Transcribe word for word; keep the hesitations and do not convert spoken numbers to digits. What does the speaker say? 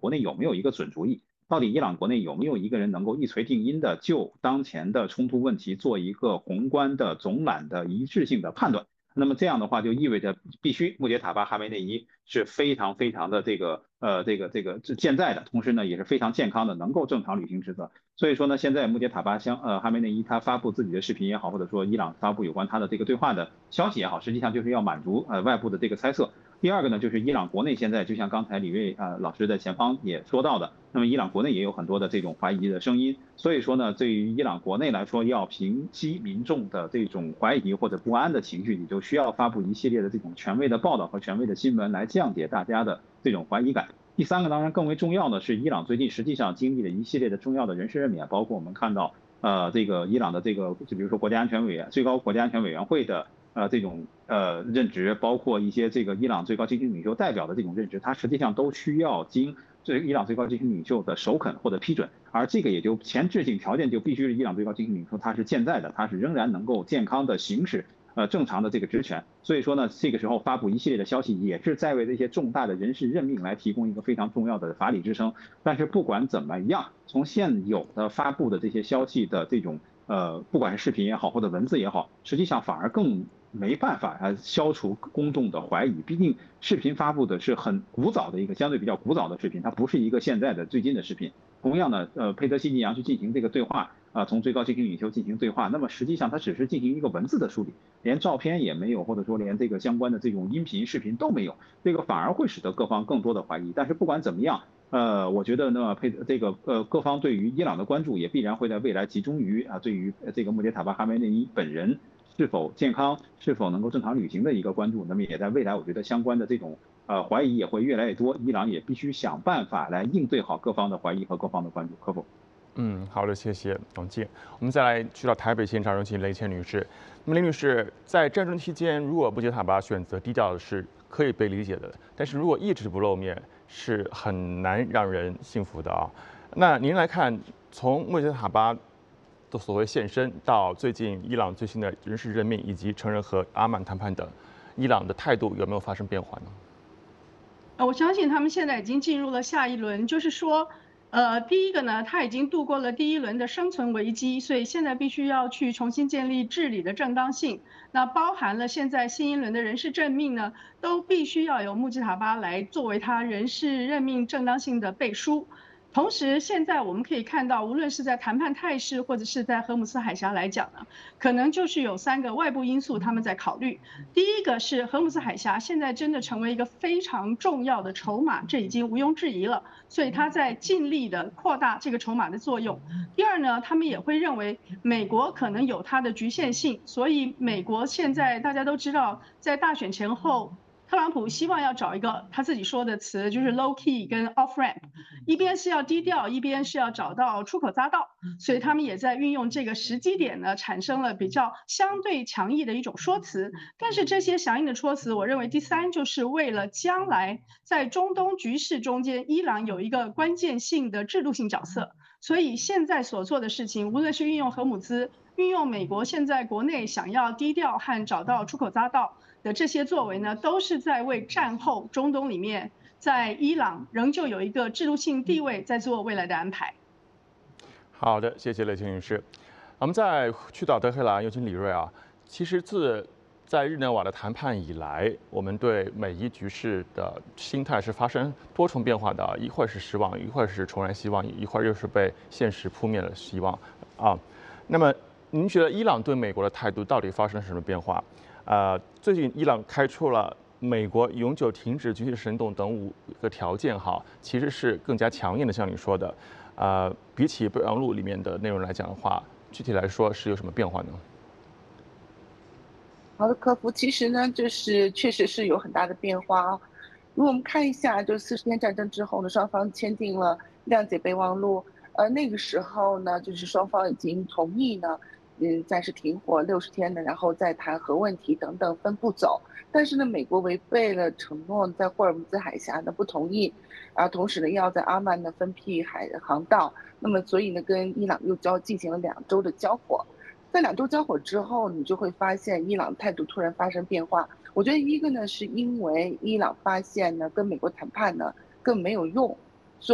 国内有没有一个准主意？到底伊朗国内有没有一个人能够一锤定音的就当前的冲突问题做一个宏观的总揽的一致性的判断？那么这样的话，就意味着必须穆杰塔巴哈梅内伊是非常非常的这个呃这个这个健在的，同时呢也是非常健康的，能够正常履行职责。所以说呢，现在穆杰塔巴相呃哈梅内伊他发布自己的视频也好，或者说伊朗发布有关他的这个对话的消息也好，实际上就是要满足呃外部的这个猜测。第二个呢，就是伊朗国内现在就像刚才李瑞啊、呃、老师在前方也说到的，那么伊朗国内也有很多的这种怀疑的声音，所以说呢，对于伊朗国内来说，要平息民众的这种怀疑或者不安的情绪，你就需要发布一系列的这种权威的报道和权威的新闻来降解大家的这种怀疑感。第三个当然更为重要的是，伊朗最近实际上经历了一系列的重要的人事任免，包括我们看到呃这个伊朗的这个就比如说国家安全委员最高国家安全委员会的。呃，这种呃任职，包括一些这个伊朗最高经济领袖代表的这种任职，它实际上都需要经这伊朗最高经济领袖的首肯或者批准，而这个也就前置性条件就必须是伊朗最高经济领袖他是健在的，他是仍然能够健康的行使呃正常的这个职权，所以说呢，这个时候发布一系列的消息，也是在为这些重大的人事任命来提供一个非常重要的法理支撑。但是不管怎么样，从现有的发布的这些消息的这种呃，不管是视频也好，或者文字也好，实际上反而更没办法啊消除公众的怀疑。毕竟视频发布的是很古早的一个相对比较古早的视频，它不是一个现在的最近的视频。同样的，呃，佩德西尼扬去进行这个对话啊，从最高经济领袖进行对话，那么实际上它只是进行一个文字的梳理，连照片也没有，或者说连这个相关的这种音频、视频都没有，这个反而会使得各方更多的怀疑。但是不管怎么样，呃，我觉得呢，佩这个呃各方对于伊朗的关注也必然会在未来集中于啊对于这个穆杰塔巴哈梅内伊本人是否健康、是否能够正常履行的一个关注。那么也在未来，我觉得相关的这种呃怀疑也会越来越多，伊朗也必须想办法来应对好各方的怀疑和各方的关注，可否？ 嗯，好的，谢谢董静。我们再来去到台北现场，有请雷倩女士。那么雷女士，在战争期间，如果穆杰塔巴选择低调是可以被理解的，但是如果一直不露面，是很难让人信服的啊。那您来看，从穆杰塔巴的所谓现身到最近伊朗最新的人事任命，以及承认和阿曼谈判等，伊朗的态度有没有发生变化呢？ 呃，我相信他们现在已经进入了下一轮，就是说，呃，第一个呢，他已经度过了第一轮的生存危机，所以现在必须要去重新建立治理的正当性。那包含了现在新一轮的人事任命呢，都必须要由穆吉塔巴来作为他人事任命正当性的背书。同时，现在我们可以看到，无论是在谈判态势，或者是在荷姆斯海峡来讲呢，可能就是有三个外部因素他们在考虑。第一个是荷姆斯海峡现在真的成为一个非常重要的筹码，这已经毋庸置疑了，所以他在尽力的扩大这个筹码的作用。第二呢，他们也会认为美国可能有它的局限性，所以美国现在大家都知道，在大选前后。特朗普希望要找一个他自己说的词，就是 low key 跟 off ramp，一边是要低调，一边是要找到出口匝道，所以他们也在运用这个时机点呢，产生了比较相对强硬的一种说辞。但是这些强硬的说辞，我认为第三就是为了将来在中东局势中间，伊朗有一个关键性的制度性角色。所以现在所做的事情，无论是运用核武兹，运用美国现在国内想要低调和找到出口匝道的这些作为呢，都是在为战后中东里面，在伊朗仍旧有一个制度性地位，在做未来的安排。 好的，谢谢雷晴女士。我们再去到德黑兰，有请李瑞啊。其实自在日内瓦的谈判以来，我们对美伊局势的心态是发生多重变化的，一会儿是失望，一会儿是重燃希望，一会儿又是被现实扑灭了希望啊。那么，您觉得伊朗对美国的态度到底发生了什么变化？呃，最近伊朗开出了美国永久停止军事行动等五个条件，哈，其实是更加强硬的，像你说的，呃，比起备忘录里面的内容来讲的话，具体来说是有什么变化呢？ 好的，客服，其实呢，就是确实是有很大的变化啊。如果我们看一下，就四十天战争之后呢，双方签订了谅解备忘录，呃，那个时候呢，就是双方已经同意呢，嗯，暂时停火六十天呢，然后再谈核问题等等分步走。但是呢，美国违背了承诺，在霍尔木兹海峡呢不同意，啊，同时呢要在阿曼呢分辟海航道，那么所以呢跟伊朗又交进行了两周的交火。在两周交火之后，你就会发现伊朗态度突然发生变化。我觉得一个呢，是因为伊朗发现呢，跟美国谈判呢更没有用，